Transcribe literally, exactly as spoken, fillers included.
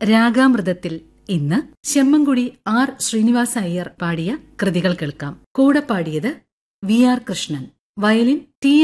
രാഗാമൃതത്തിൽ ഇന്ന് ചെമ്മങ്കുടി ആർ ശ്രീനിവാസ അയ്യർ പാടിയ കൃതികൾ കേൾക്കാം. കൂടെ പാടിയത് V R Krishnan. Violin T